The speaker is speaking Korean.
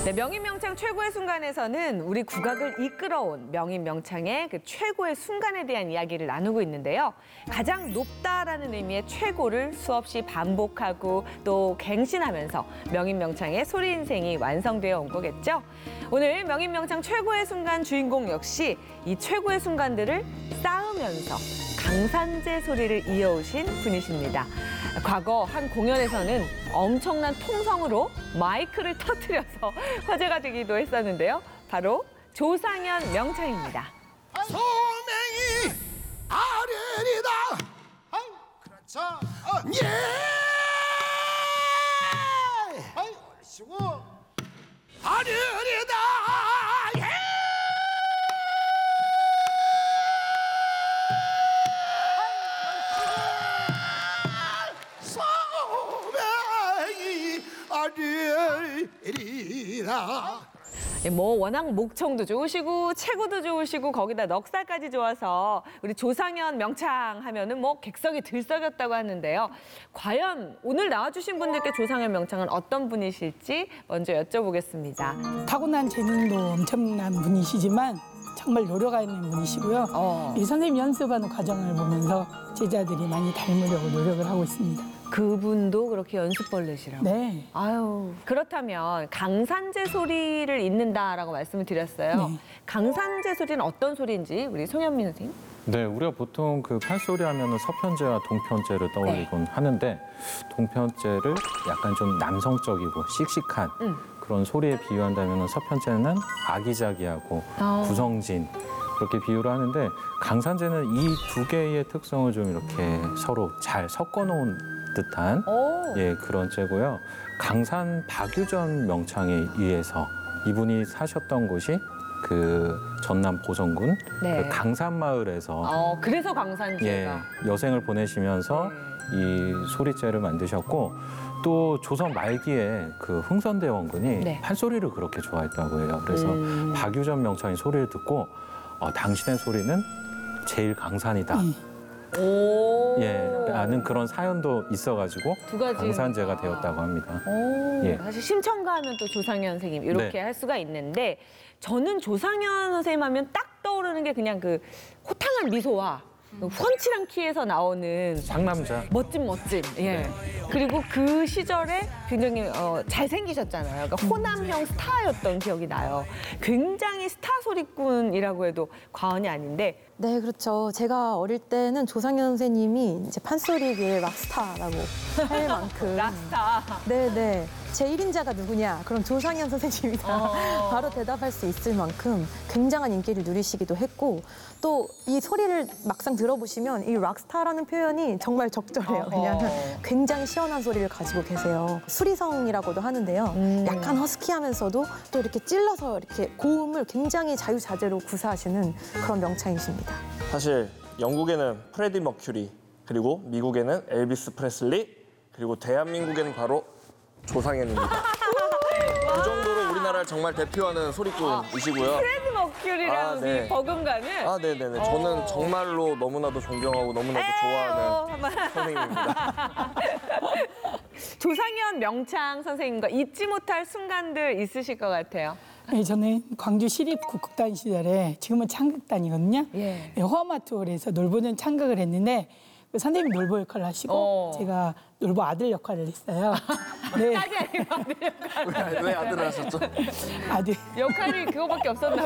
네, 명인명창 최고의 순간에서는 우리 국악을 이끌어온 명인명창의 그 최고의 순간에 대한 이야기를 나누고 있는데요. 가장 높다라는 의미의 최고를 수없이 반복하고 또 갱신하면서 명인명창의 소리 인생이 완성되어 온 거겠죠. 오늘 명인명창 최고의 순간 주인공 역시 이 최고의 순간들을 쌓으면서 강산제 소리를 이어오신 분이십니다. 과거 한 공연에서는 엄청난 통성으로 마이크를 터뜨려서 화제가 되기도 했었는데요. 바로 조상현 명창입니다. 소명이 아련이다. 그렇죠. 예. 얼씨구. 아련이다. 예. 소명이 아련이다. 뭐 워낙 목청도 좋으시고 체구도 좋으시고 거기다 넉살까지 좋아서 우리 조상현 명창 하면은 뭐 객석이 들썩였다고 하는데요. 과연 오늘 나와주신 분들께 조상현 명창은 어떤 분이실지 먼저 여쭤보겠습니다. 타고난 재능도 엄청난 분이시지만 정말 노력하는 분이시고요. 이 선생님 연습하는 과정을 보면서 제자들이 많이 닮으려고 노력을 하고 있습니다. 그분도 그렇게 연습벌레시라고? 네. 아유, 그렇다면 강산제 소리를 잇는다라고 말씀을 드렸어요. 네. 강산제 소리는 어떤 소리인지 우리 송현민 선생님. 네, 우리가 보통 그 판소리 하면은 서편제와 동편제를 떠올리곤 하는데 동편제를 약간 좀 남성적이고 씩씩한 그런 소리에 비유한다면은 서편제는 아기자기하고 구성진 그렇게 비유를 하는데 강산제는 이 두 개의 특성을 좀 이렇게 서로 잘 섞어놓은 듯한 그런 제고요. 강산 박유전 명창에 의해서 이분이 사셨던 곳이 그 전남 보성군 네. 그 강산마을에서 그래서 강산제가. 여생을 보내시면서 이 소리제를 만드셨고 또 조선 말기에 그 흥선대 원군이 판소리를 그렇게 좋아했다고 해요. 그래서 박유전 명창의 소리를 듣고 당신의 소리는 제일 강산이다. 라는 그런 사연도 있어가지고 두 가지 강산제가 되었다고 합니다. 사실 심청가 하면 또 조상현 선생님 이렇게 할 수가 있는데 저는 조상현 선생님 하면 딱 떠오르는 게 그냥 그 호탕한 미소와 훤칠한 키에서 나오는 상남자. 멋짐. 그리고 그 시절에 굉장히 잘생기셨잖아요. 그러니까 호남형 스타였던 기억이 나요. 굉장히 스타 소리꾼이라고 해도 과언이 아닌데. 네, 그렇죠. 제가 어릴 때는 조상현 선생님이 이제 판소리계의 락스타라고 할 만큼. 락스타. 네네. 제 1인자가 누구냐? 그럼 조상현 선생님이다. 바로 대답할 수 있을 만큼 굉장한 인기를 누리시기도 했고 또 이 소리를 막상 들어보시면 이 락스타라는 표현이 정말 적절해요. 왜냐하면 굉장히 시원한 소리를 가지고 계세요. 수리성이라고도 하는데요. 약간 허스키하면서도 또 이렇게 찔러서 이렇게 고음을 굉장히 자유자재로 구사하시는 그런 명창이십니다. 사실 영국에는 프레디 머큐리, 그리고 미국에는 엘비스 프레슬리, 그리고 대한민국에는 바로 조상현입니다. 그 정도로 우리나라를 정말 대표하는 소리꾼이시고요. 프레드 머큐리라는 이 버금가는. 네네네. 저는 정말로 너무나도 존경하고 너무나도 좋아하는 선생님입니다. 조상현 명창 선생님과 잊지 못할 순간들 있으실 것 같아요. 네, 저는 광주 시립국극단 시절에 지금은 창극단이거든요. 호화마트홀에서 놀보전 창극을 했는데 그 선생님이 놀보 역할을 하시고 제가 놀보 아들 역할을 했어요. 네. 딸이 아니고 아들 역할. 왜 아들을 하셨죠? 아들. 역할이 그거밖에 없었나